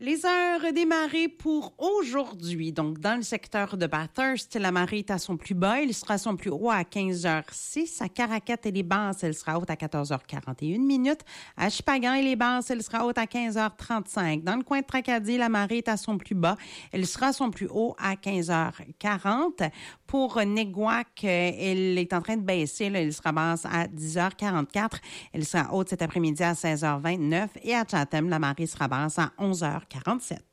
Les heures des marées pour aujourd'hui. Donc, dans le secteur de Bathurst, la marée est à son plus bas. Elle sera à son plus haut à 15h06. À Caracat et les Basses, elle sera haute à 14h41 minutes. À Chupagan et les Basses, elle sera haute à 15h35. Dans le coin de Tracadie, la marée est à son plus bas. Elle sera à son plus haut à 15h40. Pour Neguac, elle est en train de baisser. Là, elle sera basse à 10h44. Elle sera haute cet après-midi à 16h29. Et à Chatham, la marée sera basse à 11h47.